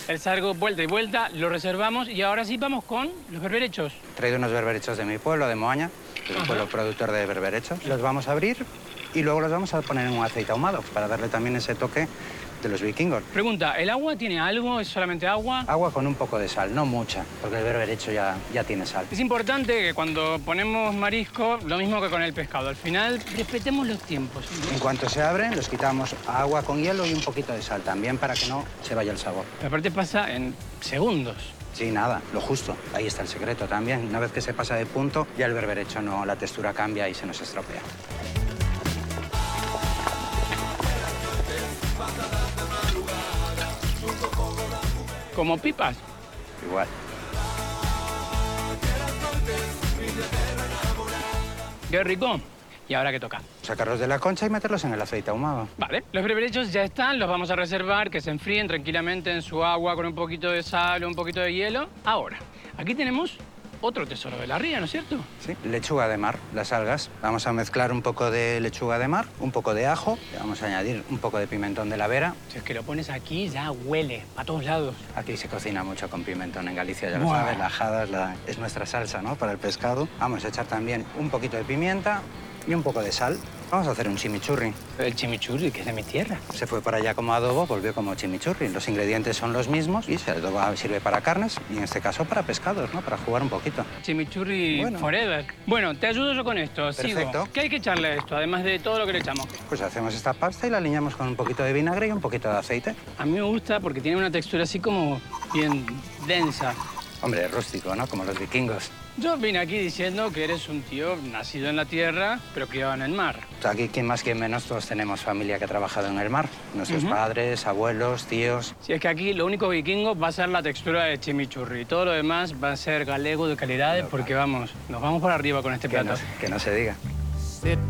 El sargo, vuelta y vuelta, lo reservamos y ahora sí vamos con los berberechos. He traído unos berberechos de mi pueblo, de Moaña, que es un pueblo productor de berberechos. Los vamos a abrir y luego los vamos a poner en un aceite ahumado para darle también ese toque de los vikingos. Pregunta, ¿el agua tiene algo? ¿Es solamente agua? Agua con un poco de sal, no mucha, porque el berberecho ya tiene sal. Es importante que cuando ponemos marisco, lo mismo que con el pescado, al final respetemos los tiempos. En cuanto se abren, los quitamos agua con hielo y un poquito de sal también para que no se vaya el sabor. Aparte pasa en segundos. Sí, nada, lo justo. Ahí está el secreto también. Una vez que se pasa de punto, ya el berberecho no, la textura cambia y se nos estropea. Como pipas. Igual. Qué rico. ¿Y ahora qué toca? Sacarlos de la concha y meterlos en el aceite ahumado. Vale, los berberechos ya están, los vamos a reservar, que se enfríen tranquilamente en su agua con un poquito de sal o un poquito de hielo. Ahora, aquí tenemos otro tesoro de la ría, ¿no es cierto? Sí, lechuga de mar, las algas. Vamos a mezclar un poco de lechuga de mar, un poco de ajo. Le vamos a añadir un poco de pimentón de la Vera. Si es que lo pones aquí, ya huele a todos lados. Aquí se cocina mucho con pimentón en Galicia, ya lo Buah. sabes. La ajada es nuestra salsa, ¿no?, para el pescado. Vamos a echar también un poquito de pimienta y un poco de sal. Vamos a hacer un chimichurri. El chimichurri, que es de mi tierra. Se fue para allá como adobo, volvió como chimichurri. Los ingredientes son los mismos y el adobo sirve para carnes y en este caso para pescados, ¿no?, para jugar un poquito. Chimichurri Bueno. forever. Bueno, te ayudo yo con esto. Perfecto. Sigo. ¿Qué hay que echarle a esto, además de todo lo que le echamos? Pues hacemos esta pasta y la aliñamos con un poquito de vinagre y un poquito de aceite. A mí me gusta porque tiene una textura así como bien densa. Hombre, rústico, ¿no?, como los vikingos. Yo vine aquí diciendo que eres un tío nacido en la tierra, pero criado en el mar. O sea, aquí, quien más, quien menos, todos tenemos familia que ha trabajado en el mar. Nuestros padres, abuelos, tíos. Si es que aquí lo único vikingo va a ser la textura de chimichurri. Todo lo demás va a ser galego de calidades porque vamos, nos vamos por arriba con este plato. Que no se diga. Sit